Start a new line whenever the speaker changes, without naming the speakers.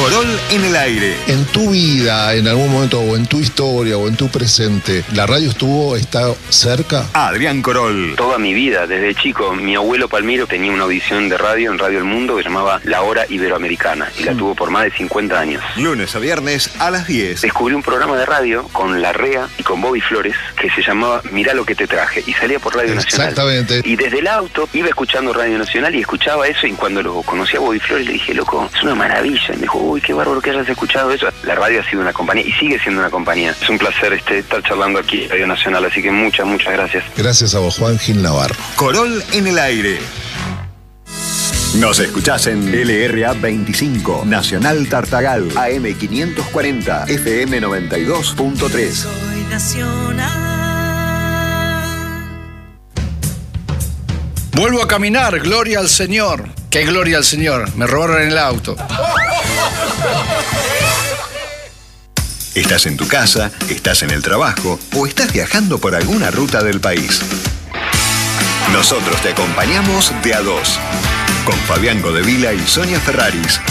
Corol en el aire.
En tu vida, en algún momento, o en tu historia, o en tu presente, ¿la radio está cerca?
Adrián Corol.
Toda mi vida, desde chico, mi abuelo Palmiro tenía una audición de radio en Radio El Mundo que se llamaba La Hora Iberoamericana y la tuvo por más de 50 años.
Lunes a viernes a las 10.
Descubrí un programa de radio con Larrea y con Bobby Flores que se llamaba Mirá lo que te traje y salía por Radio Nacional.
Exactamente.
Y desde el auto iba escuchando Radio Nacional y escuchaba eso, y cuando lo conocí a Bobby Flores le dije, loco, es una maravilla. Y me dijo, uy, qué bárbaro que hayas escuchado eso. La radio ha sido una compañía y sigue siendo una compañía. Es un placer estar charlando aquí en Radio Nacional, así que muchas gracias.
Gracias a vos, Juan Gil Navarro.
Corol en el aire. Nos escuchás en LRA 25, Nacional Tartagal, AM 540, FM 92.3.
Soy nacional.
Vuelvo a caminar, gloria al Señor. ¿Qué gloria al Señor? Me robaron el auto.
Estás en tu casa, estás en el trabajo o estás viajando por alguna ruta del país. Nosotros te acompañamos de a dos. Con Fabián Godevila y Sonia Ferraris.